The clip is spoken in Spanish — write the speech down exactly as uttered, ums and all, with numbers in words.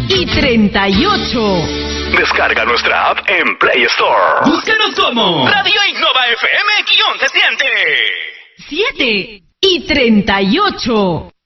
y treinta y ocho. Descarga nuestra app en Play Store. Búscanos como Radio Innova F M-Se siente. siete y treinta y ocho.